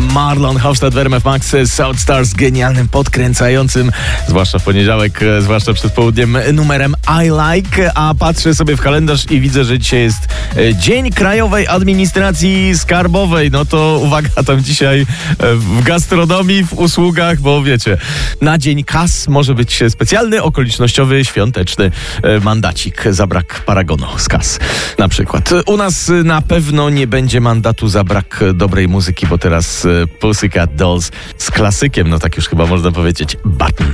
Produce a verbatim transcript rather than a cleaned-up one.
Marlon Hofstad w R M F Max, South Star z genialnym, podkręcającym, zwłaszcza w poniedziałek, zwłaszcza przed południem, numerem I Like. A patrzę sobie w kalendarz i widzę, że dzisiaj jest Dzień Krajowej Administracji Skarbowej. No to uwaga, tam dzisiaj w gastronomii, w usługach, bo wiecie, na Dzień Kas może być specjalny, okolicznościowy, świąteczny mandacik za brak paragonu z kas na przykład. U nas na pewno nie będzie mandatu za brak dobrej muzyki, bo teraz Pussycat Dolls z klasykiem, no tak już chyba można powiedzieć, Button.